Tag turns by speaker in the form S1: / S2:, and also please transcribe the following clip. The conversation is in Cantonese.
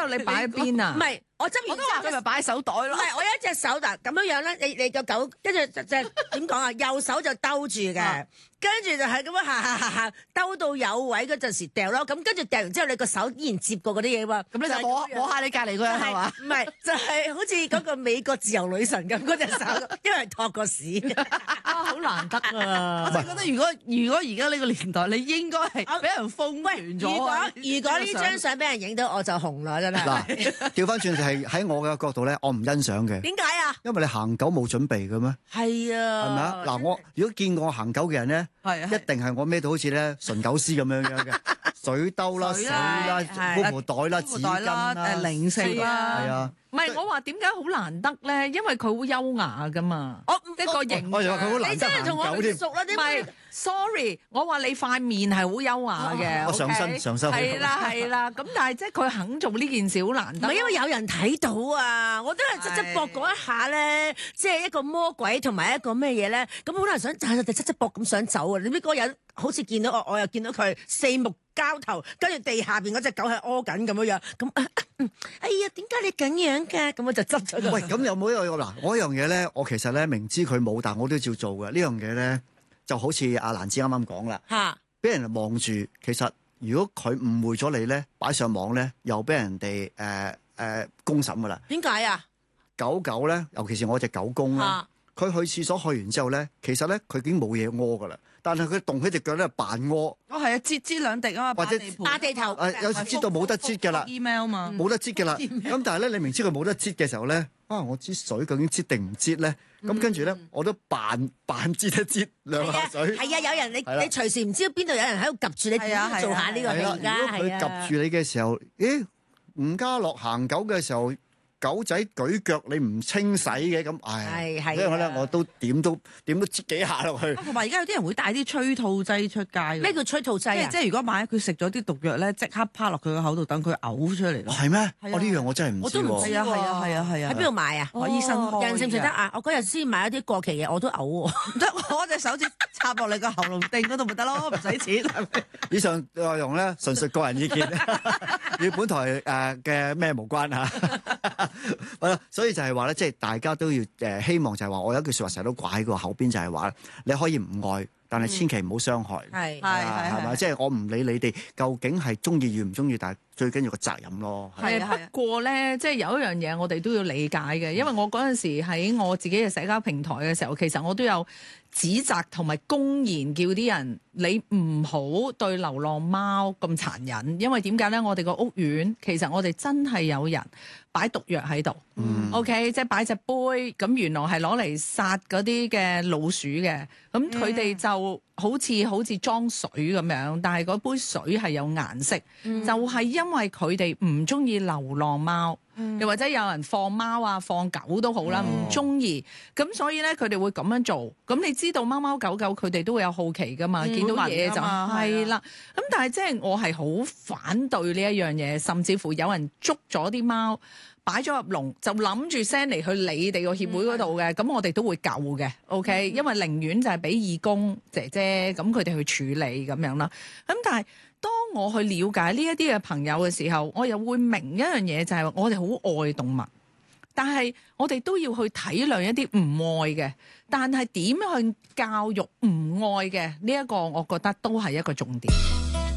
S1: 你擺喺邊啊？
S2: 唔係，我執完
S1: 我都話佢咪擺喺手袋咯。
S2: 唔係，我有一隻手嗱咁樣咧，你個狗跟住就點講啊？右手就兜住嘅，跟住就係咁樣行，兜到有位嗰陣時掉咯。咁跟住掉完之後，你個手依然接過嗰啲嘢喎。
S1: 咁你就摸下你隔離嗰人係嘛？
S2: 唔係，就係好似嗰個美國自由女神咁嗰隻手，因為托個屎。
S1: 好難得啊！我真係覺得如果而家呢個年代，你應該係俾人封存咗。
S2: 如果呢張相俾人影到，我就紅啦，真係。
S3: 嗱，調翻轉就係喺我嘅角度咧，我唔欣賞嘅。
S2: 點解啊？
S3: 因為你行狗冇準備嘅咩？
S2: 係啊，
S3: 係咪啊？嗱，我如果見過我行狗嘅人咧，一定係我孭到好似咧純狗師咁樣嘅水兜啦、水啦、護膚袋啦、紙巾啦、
S1: 零食啦，
S3: 係啊。
S1: 唔係我話點解好難得咧？因為佢好優雅噶嘛，即係個型。
S3: 我就話佢好難得
S2: 你真係同我唔熟啦，啲
S1: 唔係 sorry， 我話你塊面係好優雅嘅。
S3: 我上身
S1: 係啦。咁但係即係佢肯做呢件事好難得。
S2: 唔係因為有人睇到啊！我都係側膊嗰一下咧，即係一個魔鬼同埋一個咩嘢咧？咁好多人想側膊咁想走啊！你知嗰個人好似見到我，我又見到佢四目交投，跟住地下邊嗰隻狗係屙緊咁樣，咁哎呀，點解你咁樣㗎？咁我就執咗佢。
S3: 喂，咁有冇一個嗱？我一樣嘢咧，我其實咧明知佢冇，但我都照做嘅。呢樣嘢咧就好似阿蘭子啱啱講啦，
S2: 嚇，
S3: 俾人望住，其實如果佢誤會咗你咧，擺上網咧，又俾人哋公審噶啦。
S2: 點解啊？
S3: 狗咧，尤其是我隻狗公啦，佢去廁所去完之後咧，其實咧佢已經冇嘢屙噶啦，但係佢動起隻腳咧扮屙。
S1: 係啊，擠兩滴啊嘛，
S3: 或者
S2: 霸地頭。
S3: 有時擠到冇得擠㗎啦
S1: ，email 嘛，
S3: 冇得擠㗎啦。咁但係咧，你明知佢冇得擠嘅時候咧，我支水究竟擠定唔擠咧？咁跟住咧，我都扮擠一擠兩下水。
S2: 係啊，有人你隨時唔知邊度有人喺度及住你，做下呢個戲㗎。
S3: 如果佢及住你嘅時候，吳家樂行狗嘅時候，狗仔舉腳你唔清洗嘅咁，所以我都點都擠幾下落去。
S1: 同埋而家有啲人會帶啲催吐劑出街。
S2: 咩叫催吐劑啊？
S1: 即係如果萬一佢食咗啲毒藥咧，即刻趴落佢個口度，等佢嘔出嚟咯。
S3: 係咩？呢樣我真係唔知喎。
S1: 我都唔知喎。係啊。喺邊
S2: 度買啊？
S1: 醫生開。
S2: 人食唔食得啊？我嗰日先買一啲過期嘢，我都嘔喎。
S1: 唔得，我隻手指插落你個喉嚨頂嗰度咪得咯，唔使錢。
S3: 以上內容咧，純屬個人意見，與本台嘅咩無關嚇。好啦，所以就係話咧，即係大家都要希望就係話，我有一句説話成日都掛喺個口邊，就係話你可以唔愛，但係千祈唔好傷害。
S2: 係
S3: 咪？即係我唔理你哋究竟係中意與唔中意，但係最緊要個責任咯。
S1: 係不過咧，即係有一樣嘢我哋都要理解嘅，因為我嗰陣時喺我自己嘅社交平台嘅時候，其實我都有指責同埋公然叫啲人你唔好對流浪貓咁殘忍，因為點解咧？我哋個屋苑其實我哋真係有人擺毒藥喺度，OK， 即係擺隻杯，咁原來係攞嚟殺嗰啲嘅老鼠嘅，咁佢哋就好似裝水咁樣，但係嗰杯水係有顏色，就係因為佢哋唔中意流浪貓。又或者有人放貓啊、放狗都好啦，唔中意，咁所以咧佢哋會咁樣做。咁你知道貓貓狗狗佢哋都會有好奇噶嘛，見到嘢就係啦。咁但係即係我係好反對呢一樣嘢，甚至乎有人捉咗啲貓擺咗入籠，就諗住 send 嚟去你哋個協會嗰度嘅，咁我哋都會救嘅。OK，因為寧願就係俾義工姐姐咁佢哋去處理咁樣啦。咁但係當我去了解呢一啲嘅朋友嘅時候，我又會明一樣嘢，就係我哋好愛動物，但係我哋都要去體諒一啲唔愛嘅，但係點樣去教育唔愛嘅呢一個，我覺得都係一個重點。